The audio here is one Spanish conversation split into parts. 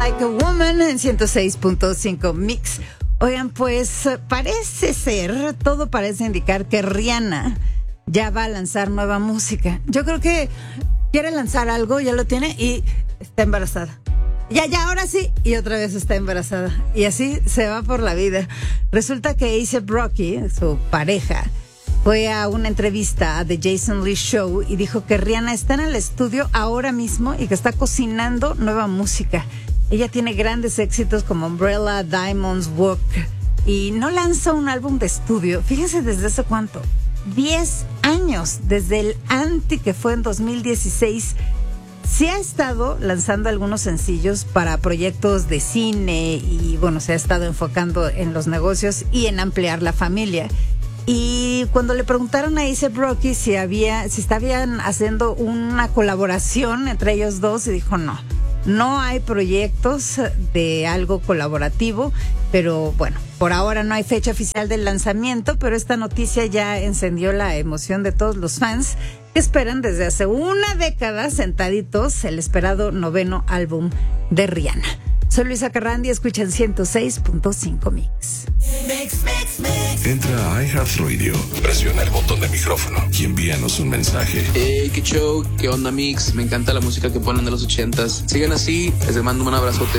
Like a Woman en 106.5 Mix. Oigan, pues parece ser, todo parece indicar que Rihanna ya va a lanzar nueva música. Yo creo que quiere lanzar algo, ya lo tiene y está embarazada. Ya, ahora sí, y otra vez está embarazada. Y así se va por la vida. Resulta que A$AP Rocky, su pareja, fue a una entrevista a The Jason Lee Show y dijo que Rihanna está en el estudio ahora mismo y que está cocinando nueva música. Ella tiene grandes éxitos como Umbrella, Diamonds, Walk, y no lanza un álbum de estudio. Fíjense desde hace cuánto, 10 años, desde el Anti, que fue en 2016. Sí ha estado lanzando algunos sencillos para proyectos de cine y bueno, se ha estado enfocando en los negocios y en ampliar la familia. Y cuando le preguntaron a A$AP Rocky si estaban haciendo una colaboración entre ellos dos, y dijo no hay proyectos de algo colaborativo, pero bueno, por ahora no hay fecha oficial del lanzamiento, pero esta noticia ya encendió la emoción de todos los fans que esperan desde hace una década sentaditos el esperado 9º álbum de Rihanna. Soy Luisa Carrandi, escuchan 106.5 Mix. Entra a iHeartRadio, presiona el botón de micrófono y envíanos un mensaje. Hey, qué show, qué onda Mix, me encanta la música que ponen de los 80s. Sigan así, les mando un abrazote.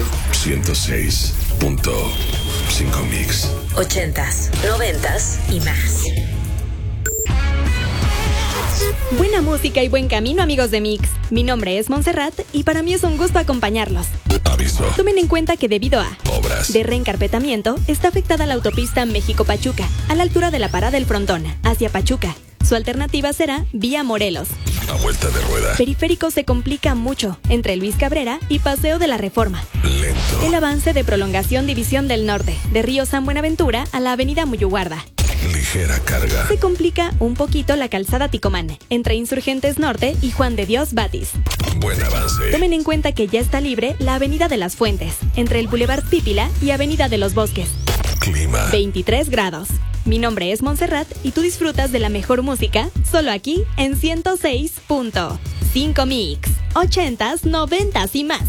106.5 Mix. 80s, 90s y más. Buena música y buen camino, amigos de Mix. Mi nombre es Montserrat y para mí es un gusto acompañarlos. Aviso. Tomen en cuenta que debido a obras de reencarpetamiento está afectada la autopista México-Pachuca, a la altura de la parada El Frontón, hacia Pachuca. Su alternativa será vía Morelos. A vuelta de rueda. Periférico se complica mucho entre Luis Cabrera y Paseo de la Reforma. Lento. El avance de prolongación División del Norte, de Río San Buenaventura a la avenida Muyuguarda. Ligera carga. Se complica un poquito la calzada Ticomán, entre Insurgentes Norte y Juan de Dios Batis. Buen avance. Tomen en cuenta que ya está libre la avenida de las Fuentes, entre el Boulevard Pípila y avenida de los Bosques. Clima. 23 grados. Mi nombre es Montserrat y tú disfrutas de la mejor música solo aquí en 106.5 Mix. 80s, 90s y más.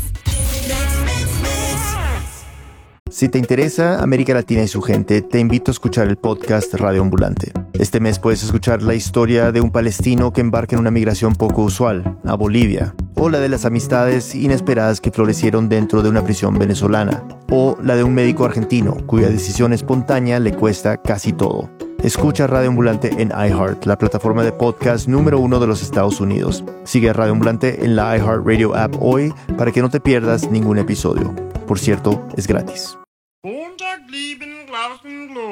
Si te interesa América Latina y su gente, te invito a escuchar el podcast Radio Ambulante. Este mes puedes escuchar la historia de un palestino que embarca en una migración poco usual, a Bolivia, o la de las amistades inesperadas que florecieron dentro de una prisión venezolana, o la de un médico argentino cuya decisión espontánea le cuesta casi todo. Escucha Radio Ambulante en iHeart, la plataforma de podcast número 1 de los Estados Unidos. Sigue a Radio Ambulante en la iHeartRadio app hoy para que no te pierdas ningún episodio. Por cierto, es gratis.